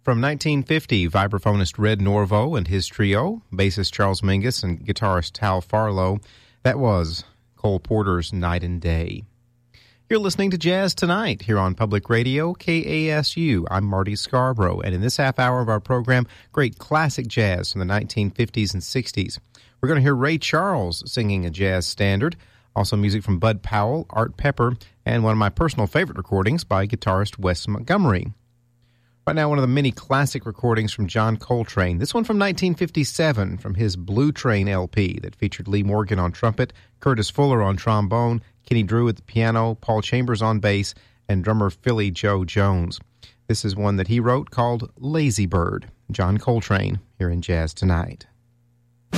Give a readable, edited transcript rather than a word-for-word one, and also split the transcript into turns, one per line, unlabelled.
From 1950, vibraphonist Red Norvo and his trio, bassist Charles Mingus and guitarist Tal Farlow. That was Cole Porter's Night and Day. You're listening to Jazz Tonight here on Public Radio, KASU. I'm Marty Scarborough, and in this half hour of our program, great classic jazz from the 1950s and 60s. We're going to hear Ray Charles singing a jazz standard, also music from Bud Powell, Art Pepper, and one of my personal favorite recordings by guitarist Wes Montgomery. Right now, one of the many classic recordings from John Coltrane. This one from 1957 from his Blue Train LP that featured Lee Morgan on trumpet, Curtis Fuller on trombone, Kenny Drew at the piano, Paul Chambers on bass, and drummer Philly Joe Jones. This is one that he wrote called Lazy Bird. John Coltrane here in Jazz Tonight.